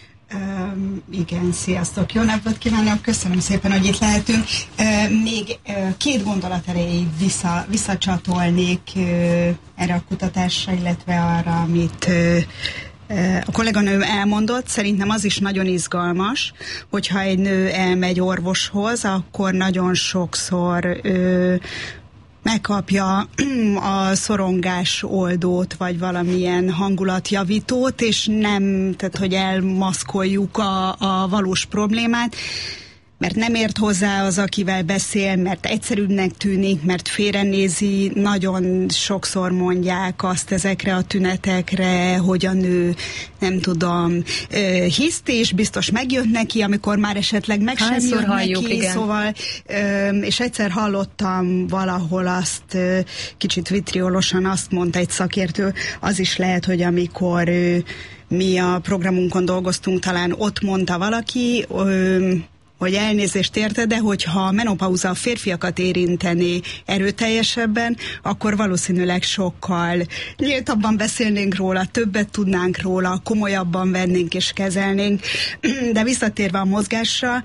Igen, sziasztok! Jó napot kívánok! Köszönöm szépen, hogy itt lehetünk. Még 2 gondolat erejéig visszacsatolnék erre a kutatásra, illetve arra, amit a kolléganő elmondott. Szerintem az is nagyon izgalmas, hogyha egy nő elmegy orvoshoz, akkor nagyon sokszor megkapja a szorongás oldót, vagy valamilyen hangulatjavítót, és nem, tehát hogy elmaszkoljuk a valós problémát, mert nem ért hozzá az, akivel beszél, mert egyszerűbbnek tűnik, mert félrenézi, nagyon sokszor mondják azt ezekre a tünetekre, hogy a nő, nem tudom, hiszt, és biztos megjött neki, amikor már esetleg meg sem jött neki, igen. Szóval, és egyszer hallottam valahol azt, kicsit vitriolosan azt mondta egy szakértő, az is lehet, hogy amikor mi a programunkon dolgoztunk, talán ott mondta valaki, hogy elnézést érte, de hogyha a menopauza a férfiakat érinteni erőteljesebben, akkor valószínűleg sokkal nyíltabban beszélnénk róla, többet tudnánk róla, komolyabban vennénk és kezelnénk. De visszatérve a mozgásra,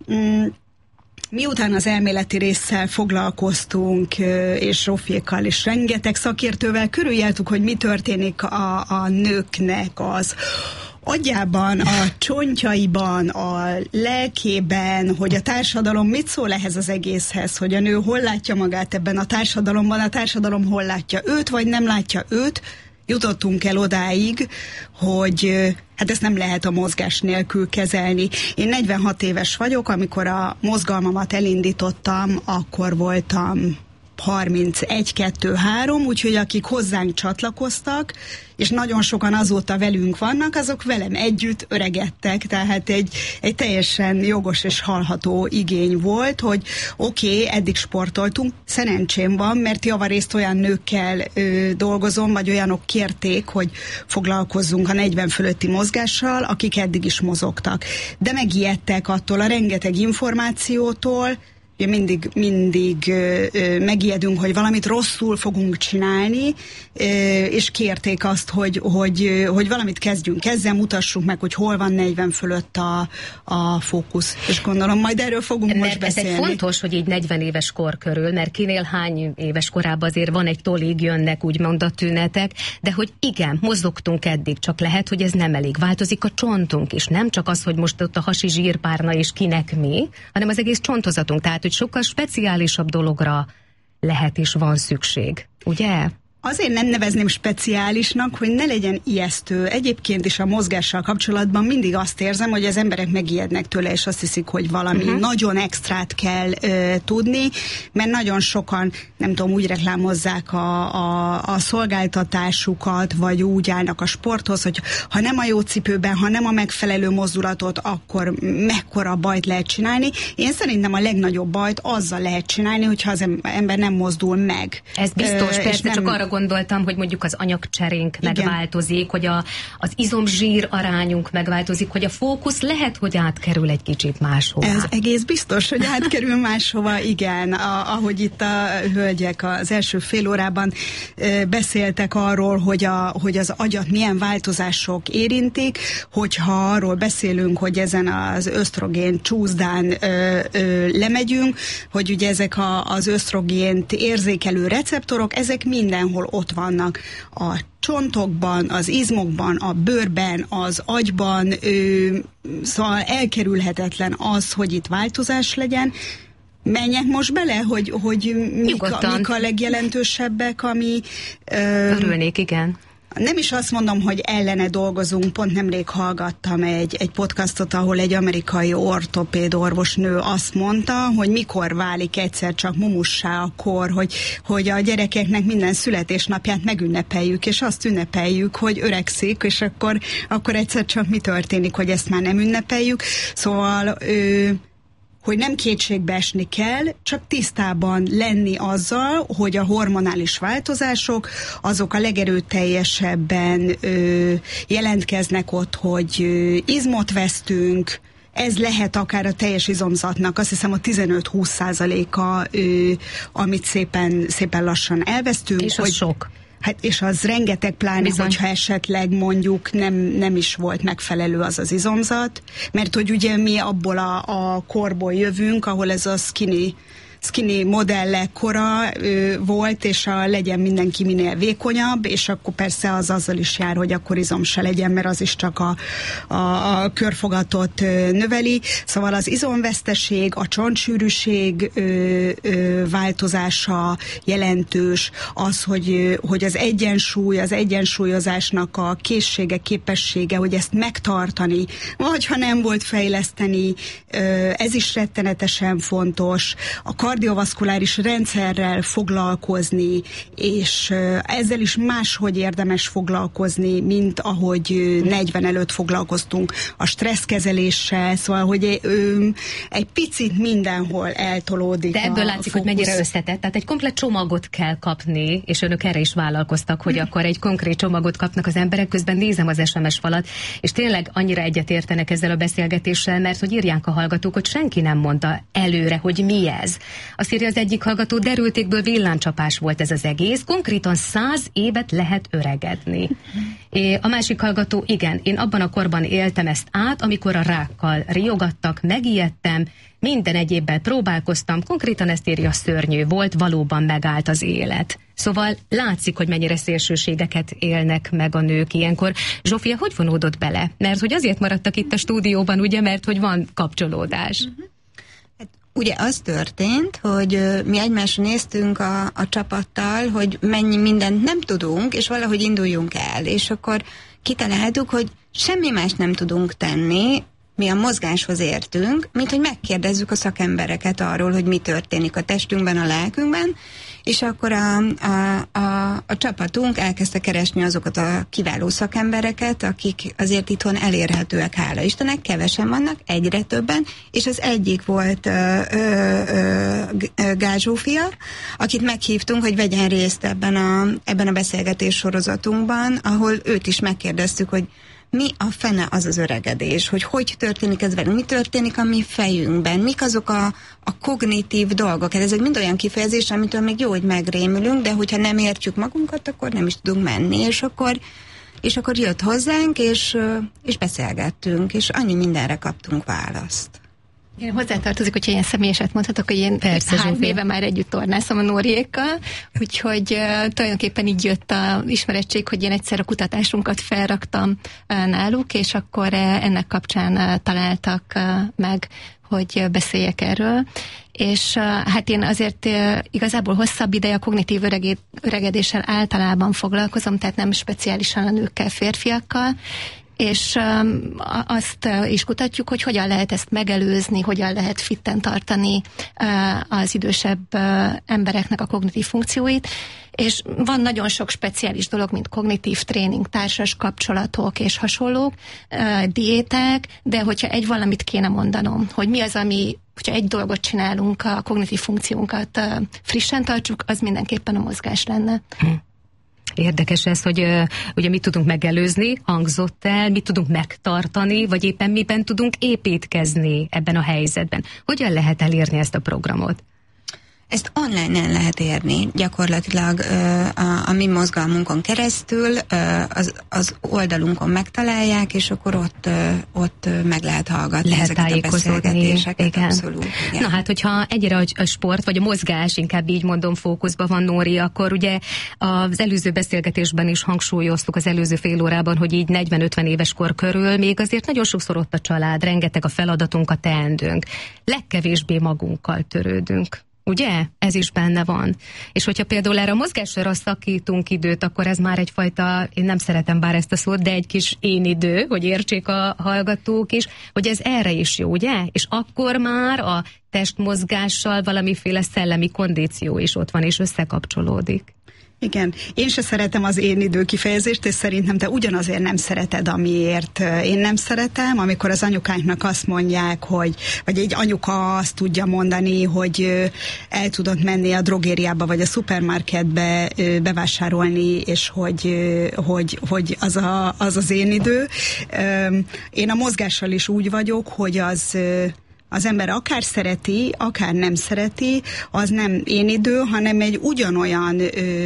miután az elméleti résszel foglalkoztunk, és Zsófiékkal, és rengeteg szakértővel körüljártuk, hogy mi történik a nőknek az agyában, a csontjaiban, a lelkében, hogy a társadalom mit szól ehhez az egészhez, hogy a nő hol látja magát ebben a társadalomban, a társadalom hol látja őt, vagy nem látja őt, jutottunk el odáig, hogy hát ezt nem lehet a mozgás nélkül kezelni. Én 46 éves vagyok, amikor a mozgalmamat elindítottam, akkor voltam 31, 2, 3, úgyhogy akik hozzánk csatlakoztak, és nagyon sokan azóta velünk vannak, azok velem együtt öregedtek, tehát egy teljesen jogos és hallható igény volt, hogy oké, eddig sportoltunk, szerencsém van, mert javarészt olyan nőkkel dolgozom, vagy olyanok kérték, hogy foglalkozzunk a 40 fölötti mozgással, akik eddig is mozogtak. De megijedtek attól a rengeteg információtól, mindig megijedünk, hogy valamit rosszul fogunk csinálni, és kérték azt, hogy valamit kezdjünk ezzel, mutassuk meg, hogy hol van 40 fölött a fókusz. És gondolom, majd erről fogunk most beszélni. Ez egy fontos, hogy így 40 éves kor körül, mert kinél hány éves korában azért van egy tolig, jönnek úgymond a tünetek, de hogy igen, mozogtunk eddig, csak lehet, hogy ez nem elég. Változik a csontunk is, nem csak az, hogy most ott a hasi zsírpárna és kinek mi, hanem az egész csontozatunk. Tehát, hogy sokkal speciálisabb dologra lehet és van szükség, ugye? Azért nem nevezném speciálisnak, hogy ne legyen ijesztő. Egyébként is a mozgással kapcsolatban mindig azt érzem, hogy az emberek megijednek tőle, és azt hiszik, hogy valami nagyon extrát kell tudni, mert nagyon sokan, nem tudom, úgy reklámozzák a szolgáltatásukat, vagy úgy állnak a sporthoz, hogy ha nem a jó cipőben, ha nem a megfelelő mozdulatot, akkor mekkora bajt lehet csinálni. Én szerintem a legnagyobb bajt azzal lehet csinálni, hogyha az ember nem mozdul meg. Ez biztos, persze, csak arra gondoltam, hogy mondjuk az anyagcserénk megváltozik, hogy az izom-zsír arányunk megváltozik, hogy a fókusz lehet, hogy átkerül egy kicsit máshova. Ez egész biztos, hogy átkerül máshova, igen. Ahogy itt a hölgyek az első fél órában beszéltek arról, hogy az agyat milyen változások érintik, hogyha arról beszélünk, hogy ezen az ösztrogén csúszdán lemegyünk, hogy ugye ezek az ösztrogént érzékelő receptorok, ezek mindenhol ott vannak a csontokban, az izmokban, a bőrben, az agyban, szóval elkerülhetetlen az, hogy itt változás legyen. Menjek most bele, hogy mik a legjelentősebbek, ami... Örülnék, igen. Nem is azt mondom, hogy ellene dolgozunk, pont nemrég hallgattam egy podcastot, ahol egy amerikai ortopéd orvosnő azt mondta, hogy mikor válik egyszer csak mumussá a kor, hogy a gyerekeknek minden születésnapját megünnepeljük, és azt ünnepeljük, hogy öregszik, és akkor egyszer csak mi történik, hogy ezt már nem ünnepeljük. Szóval... hogy nem kétségbe esni kell, csak tisztában lenni azzal, hogy a hormonális változások azok a legerőteljesebben jelentkeznek ott, hogy izmot vesztünk, ez lehet akár a teljes izomzatnak, azt hiszem a 15-20%-a, amit szépen lassan elvesztünk. És az sok. Hát és az rengeteg, pláne, hogyha esetleg mondjuk nem is volt megfelelő az izomzat, mert hogy ugye mi abból a korból jövünk, ahol ez a skinny modellek kora volt, és legyen mindenki minél vékonyabb, és akkor persze az azzal is jár, hogy akkor izom se legyen, mert az is csak a körfogatot növeli. Szóval az izomveszteség, a csontsűrűség változása jelentős, az, hogy az egyensúly, az egyensúlyozásnak a készsége, képessége, hogy ezt megtartani, vagy ha nem volt fejleszteni, ez is rettenetesen fontos. A kardiovaszkuláris rendszerrel foglalkozni, és ezzel is máshogy érdemes foglalkozni, mint ahogy 40 előtt foglalkoztunk a stresszkezeléssel, szóval, hogy egy picit mindenhol eltolódik. De ebből látszik, hogy mennyire összetett. Tehát egy komplet csomagot kell kapni, és önök erre is vállalkoztak, hogy akkor egy konkrét csomagot kapnak az emberek, közben nézem az SMS falat, és tényleg annyira egyetértenek ezzel a beszélgetéssel, mert hogy írják a hallgatók, hogy senki nem mondta előre, hogy mi ez. Azt írja az egyik hallgató, derültékből villámcsapás volt ez az egész, konkrétan 100 évet lehet öregedni. A másik hallgató, igen, én abban a korban éltem ezt át, amikor a rákkal riogattak, megijedtem, minden egyébben próbálkoztam, konkrétan ezt írja, szörnyű volt, valóban megállt az élet. Szóval látszik, hogy mennyire szélsőségeket élnek meg a nők ilyenkor. Zsófia, hogy vonódott bele? Mert hogy azért maradtak itt a stúdióban, ugye, mert hogy van kapcsolódás. Hát, ugye az történt, hogy mi egymásra néztünk a csapattal, hogy mennyi mindent nem tudunk, és valahogy induljunk el. És akkor kitaláltuk, hogy semmi más nem tudunk tenni, mi a mozgáshoz értünk, mint hogy megkérdezzük a szakembereket arról, hogy mi történik a testünkben, a lelkünkben, és akkor a csapatunk elkezdte keresni azokat a kiváló szakembereket, akik azért itthon elérhetőek, hála Istennek, kevesen vannak, egyre többen, és az egyik volt Gál Zsófia, akit meghívtunk, hogy vegyen részt ebben a beszélgetés sorozatunkban, ahol őt is megkérdeztük, hogy mi a fene az az öregedés, hogy történik ez velünk, mi történik a mi fejünkben, mik azok a kognitív dolgok. Ezek mind olyan kifejezés, amitől még jó, hogy megrémülünk, de hogyha nem értjük magunkat, akkor nem is tudunk menni, és akkor jött hozzánk, és beszélgettünk, és annyi mindenre kaptunk választ. Én hozzátartozik, hogyha ilyen személyeset mondhatok, hogy én 3 éve már együtt tornászom a Nóriékkal, úgyhogy tulajdonképpen így jött a ismerettség, hogy én egyszer a kutatásunkat felraktam náluk, és akkor ennek kapcsán találtak meg, hogy beszéljek erről. És hát én azért igazából hosszabb ideje a kognitív öregedéssel általában foglalkozom, tehát nem speciálisan a nőkkel, férfiakkal, és azt is kutatjuk, hogy hogyan lehet ezt megelőzni, hogyan lehet fitten tartani az idősebb embereknek a kognitív funkcióit, és van nagyon sok speciális dolog, mint kognitív tréning, társas kapcsolatok és hasonlók, diéták, de hogyha egy valamit kéne mondanom, hogy mi az, ami, hogyha egy dolgot csinálunk, a kognitív funkciónkat frissen tartsuk, az mindenképpen a mozgás lenne. Érdekes ez, hogy ugye mit tudunk megelőzni, hangzott el, mit tudunk megtartani, vagy éppen miben tudunk építkezni ebben a helyzetben. Hogyan lehet elérni ezt a programot? Ezt online-en lehet érni, gyakorlatilag a mi mozgalmunkon keresztül, az oldalunkon megtalálják, és akkor ott meg lehet hallgatni ezeket a beszélgetéseket. Igen. Abszolút. Igen. Na hát, hogyha egyre a sport, vagy a mozgás, inkább így mondom, fókuszban van, Nóri, akkor ugye az előző beszélgetésben is hangsúlyoztuk az előző fél órában, hogy így 40-50 éves kor körül még azért nagyon sokszor ott a család, rengeteg a feladatunk, a teendőnk. Legkevésbé magunkkal törődünk. Ugye? Ez is benne van. És hogyha például erre a mozgásra szakítunk időt, akkor ez már egyfajta, én nem szeretem bár ezt a szót, de egy kis én idő, hogy értsék a hallgatók is, hogy ez erre is jó, ugye? És akkor már a testmozgással valamiféle szellemi kondíció is ott van, és összekapcsolódik. Igen, én se szeretem az én idő kifejezést, és szerintem te ugyanazért nem szereted, amiért én nem szeretem, amikor az anyukánknak azt mondják, hogy, vagy egy anyuka azt tudja mondani, hogy el tudod menni a drogériába, vagy a szupermarketbe bevásárolni, és hogy az az én idő. Én a mozgással is úgy vagyok, hogy az ember akár szereti, akár nem szereti, az nem én idő, hanem egy ugyanolyan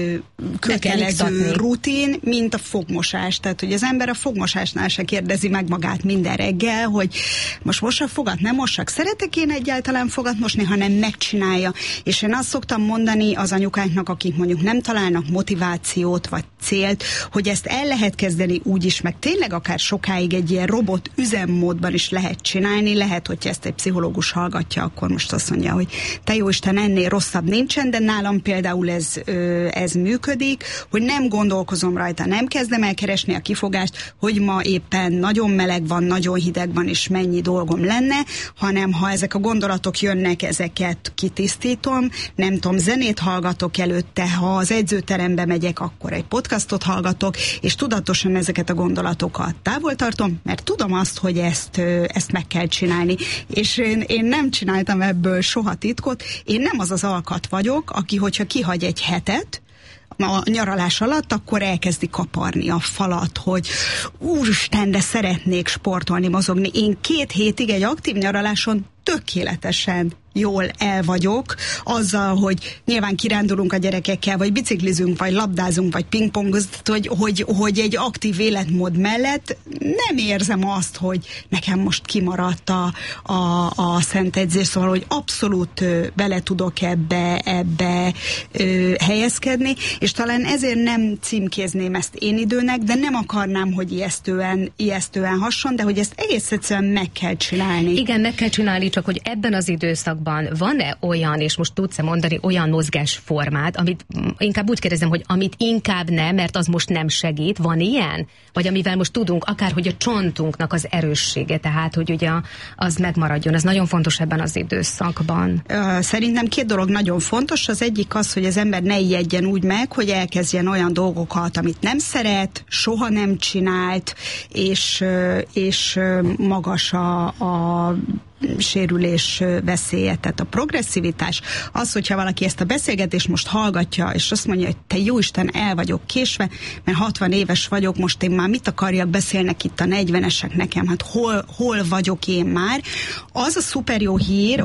kötelező rutin, mint a fogmosás. Tehát, hogy az ember a fogmosásnál se kérdezi meg magát minden reggel, hogy most mossak fogat, nem mossak, szeretek én egyáltalán fogat mosni, hanem megcsinálja. És én azt szoktam mondani az anyukáknak, akik mondjuk nem találnak motivációt vagy célt, hogy ezt el lehet kezdeni úgy is, meg tényleg akár sokáig egy ilyen robot üzemmódban is lehet csinálni, lehet, hogy ezt egy pszichológus hallgatja, akkor most azt mondja, hogy te jóisten, ennél rosszabb nincsen, de nálam például ez működik, hogy nem gondolkozom rajta, nem kezdem el keresni a kifogást, hogy ma éppen nagyon meleg van, nagyon hideg van, és mennyi dolgom lenne, hanem ha ezek a gondolatok jönnek, ezeket kitisztítom, nem tudom, zenét hallgatok előtte, ha az edzőterembe megyek, akkor egy podcastot hallgatok, és tudatosan ezeket a gondolatokat távol tartom, mert tudom azt, hogy ezt meg kell csinálni. És én nem csináltam ebből soha titkot, én nem az az alkat vagyok, aki, hogyha kihagy egy hetet a nyaralás alatt, akkor elkezdi kaparni a falat, hogy úristen, de szeretnék sportolni, mozogni. Én 2 hétig egy aktív nyaraláson tökéletesen jól el vagyok, azzal, hogy nyilván kirándulunk a gyerekekkel, vagy biciklizünk, vagy labdázunk, vagy pingpongozunk, hogy egy aktív életmód mellett nem érzem azt, hogy nekem most kimaradt a szentegyzés, szóval, hogy abszolút bele tudok ebbe helyezkedni, és talán ezért nem címkézném ezt én időnek, de nem akarnám, hogy ijesztően hasson, de hogy ezt egész egyszerűen meg kell csinálni. Igen, meg kell csinálni, csak hogy ebben az időszakban van-e olyan, és most tudsz-e mondani olyan mozgásformát, amit inkább úgy kérdezem, hogy amit inkább nem, mert az most nem segít, van ilyen? Vagy amivel most tudunk, akár hogy a csontunknak az erőssége, tehát hogy ugye az megmaradjon. Ez nagyon fontos ebben az időszakban. Szerintem 2 dolog nagyon fontos. Az egyik az, hogy az ember ne ijedjen úgy meg, hogy elkezdjen olyan dolgokat, amit nem szeret, soha nem csinált, és magas a sérülés veszélye, tehát a progresszivitás, az, hogyha valaki ezt a beszélgetést most hallgatja, és azt mondja, hogy te jóisten, el vagyok késve, mert 60 éves vagyok, most én már mit akarjak, beszélnek itt a 40-esek nekem, hát hol vagyok én már. Az a szuper jó hír,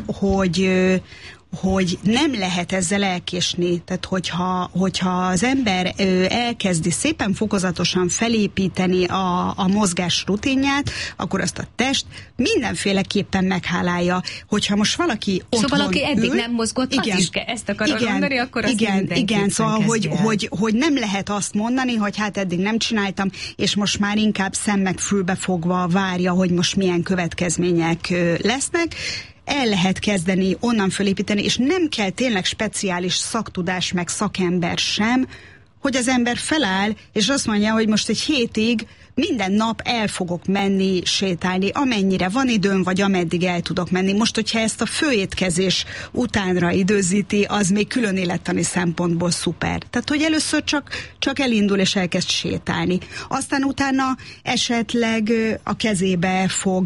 hogy nem lehet ezzel elkésni. Tehát hogyha az ember elkezdi szépen fokozatosan felépíteni a mozgás rutinját, akkor azt a test mindenféleképpen meghálálja. Hogyha most valaki otthon szóval aki eddig ül, nem mozgott, igen, is ezt akarod mondani, akkor azt igen, szóval, hogy nem lehet azt mondani, hogy hát eddig nem csináltam, és most már inkább szemmeg fülbe fogva várja, hogy most milyen következmények lesznek. El lehet kezdeni onnan fölépíteni, és nem kell tényleg speciális szaktudás meg szakember sem, hogy az ember feláll, és azt mondja, hogy most egy hétig minden nap el fogok menni, sétálni, amennyire van időm, vagy ameddig el tudok menni. Most, hogyha ezt a főétkezés utánra időzíti, az még külön élettani szempontból szuper. Tehát, hogy először csak elindul és elkezd sétálni. Aztán utána esetleg a kezébe fog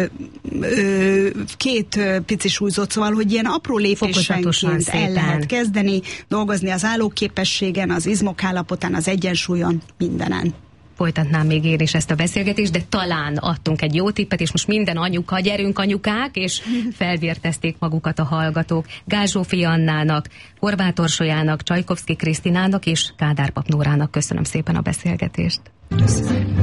2 pici súlyzót, szóval, hogy ilyen apró lépésenként el lehet kezdeni, dolgozni az állóképességen, az izmok állapotán, az egyensúlyon, mindenen. Folytatnám még én is ezt a beszélgetést, de talán adtunk egy jó tippet, és most minden anyuka, gyerünk anyukák, és felvértezték magukat a hallgatók. Gál Zsófi Annának, Horváth Orsolyának, Csajkovszki Krisztinának és Kádár Pap Nórának köszönöm szépen a beszélgetést. Köszönöm.